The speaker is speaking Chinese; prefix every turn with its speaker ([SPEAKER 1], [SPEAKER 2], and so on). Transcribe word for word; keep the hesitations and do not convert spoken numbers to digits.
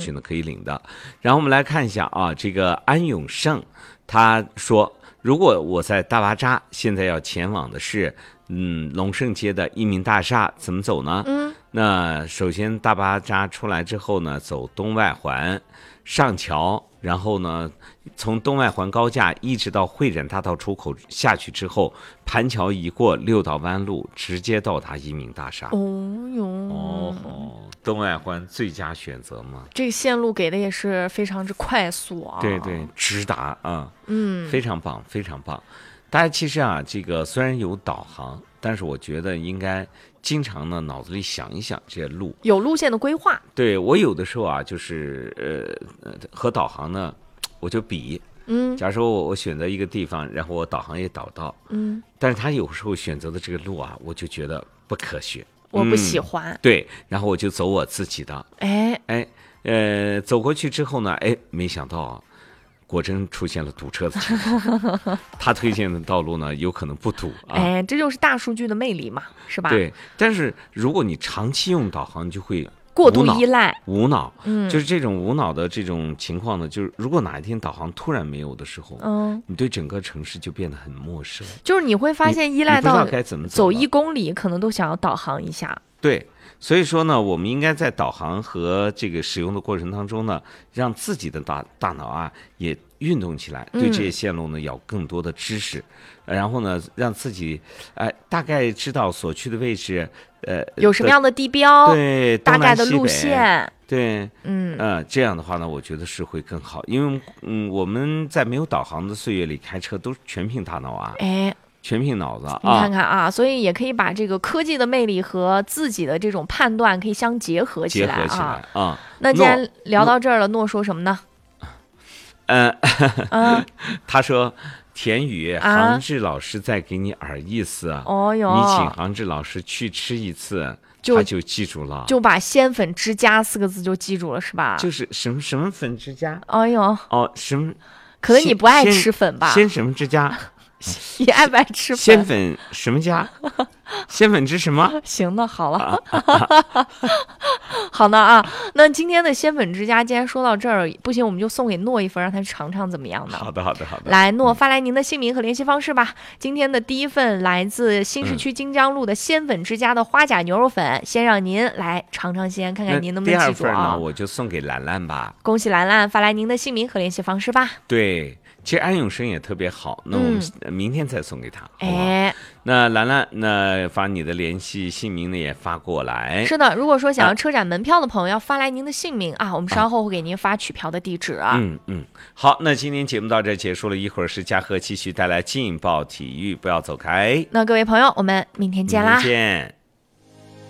[SPEAKER 1] 去呢可以领的。然后我们来看一下啊，这个安永胜他说，如果我在大巴扎现在要前往的是嗯龙盛街的一民大厦，怎么走呢？
[SPEAKER 2] 嗯，
[SPEAKER 1] 那首先大巴扎出来之后呢，走东外环上桥，然后呢从东外环高架一直到会展大道出口下去之后，盘桥一过六道弯路，直接到达一民大厦。
[SPEAKER 2] 哦哟，
[SPEAKER 1] 哦，东外环最佳选择嘛。
[SPEAKER 2] 这个线路给的也是非常之快速啊。
[SPEAKER 1] 对对，直达啊，
[SPEAKER 2] 嗯，
[SPEAKER 1] 非常棒，非常棒。大家其实啊，这个虽然有导航，但是我觉得应该经常呢脑子里想一想这些路，
[SPEAKER 2] 有路线的规划。
[SPEAKER 1] 对，我有的时候啊，就是呃呃和导航呢，我就比，
[SPEAKER 2] 嗯，
[SPEAKER 1] 假如说我我选择一个地方，然后我导航也导到，
[SPEAKER 2] 嗯，
[SPEAKER 1] 但是他有时候选择的这个路啊，我就觉得不科学，
[SPEAKER 2] 我不喜欢。
[SPEAKER 1] 嗯、对，然后我就走我自己的，
[SPEAKER 2] 哎
[SPEAKER 1] 哎呃，走过去之后呢，哎，没想到啊。果真出现了堵车的情况，他推荐的道路呢，有可能不堵啊。
[SPEAKER 2] 哎，这就是大数据的魅力嘛，是吧？
[SPEAKER 1] 对，但是如果你长期用导航，你就会
[SPEAKER 2] 过度依赖、
[SPEAKER 1] 无脑，
[SPEAKER 2] 嗯，
[SPEAKER 1] 就是这种无脑的这种情况呢，就是如果哪一天导航突然没有的时候，
[SPEAKER 2] 嗯，
[SPEAKER 1] 你对整个城市就变得很陌生。
[SPEAKER 2] 就是你会发现依赖到
[SPEAKER 1] 该怎么
[SPEAKER 2] 走一公里，可能都想要导航一下。
[SPEAKER 1] 对。所以说呢，我们应该在导航和这个使用的过程当中呢，让自己的大大脑啊也运动起来，对这些线路呢有更多的知识，嗯、然后呢，让自己哎、呃、大概知道所去的位置，呃，
[SPEAKER 2] 有什么样的地标，
[SPEAKER 1] 对，
[SPEAKER 2] 大概的路线，
[SPEAKER 1] 对，
[SPEAKER 2] 嗯
[SPEAKER 1] 呃，这样的话呢，我觉得是会更好，因为嗯，我们在没有导航的岁月里开车都是全凭大脑啊，
[SPEAKER 2] 哎。
[SPEAKER 1] 全凭脑子啊！
[SPEAKER 2] 你看看啊，所以也可以把这个科技的魅力和自己的这种判断可以相结合起来啊。
[SPEAKER 1] 结合起来啊！
[SPEAKER 2] 那既然聊到这儿了，诺说什么呢？
[SPEAKER 1] 嗯，
[SPEAKER 2] 啊、
[SPEAKER 1] 他说田雨，杭志老师在给你耳意思啊。
[SPEAKER 2] 哦哟，
[SPEAKER 1] 你请杭志老师去吃一次，他就记住了，
[SPEAKER 2] 就把鲜粉之家四个字就记住了，是吧？
[SPEAKER 1] 就是什么什么粉之家。
[SPEAKER 2] 哎呦，
[SPEAKER 1] 哦，什么？
[SPEAKER 2] 可能你不爱吃粉吧？
[SPEAKER 1] 鲜什么之家？
[SPEAKER 2] 你爱不爱吃粉？
[SPEAKER 1] 鲜粉什么家？鲜粉之什么？
[SPEAKER 2] 行的，好了，好的啊。那今天的鲜粉之家，既然说到这儿，不行，我们就送给诺一份，让他去尝尝怎么样呢？
[SPEAKER 1] 好的，好的，好的。
[SPEAKER 2] 来，诺发来您的姓名和联系方式吧。今天的第一份来自新市区京江路的鲜粉之家的花甲牛肉粉，嗯、先让您来尝尝鲜，看看您能不能记住啊。
[SPEAKER 1] 第二份呢，我就送给兰兰吧。
[SPEAKER 2] 恭喜兰兰，发来您的姓名和联系方式吧。
[SPEAKER 1] 对。其实安永生也特别好，那我们明天再送给他。
[SPEAKER 2] 嗯、哎，
[SPEAKER 1] 那兰兰，那发你的联系姓名呢也发过来。
[SPEAKER 2] 是的，如果说想要车展门票的朋友，要发来您的姓名啊，我们稍后会给您发取票的地址啊。
[SPEAKER 1] 嗯嗯，好，那今天节目到这结束了，一会儿是嘉禾继续带来劲爆体育，不要走开。
[SPEAKER 2] 那各位朋友，我们明天见啦！
[SPEAKER 1] 明天见。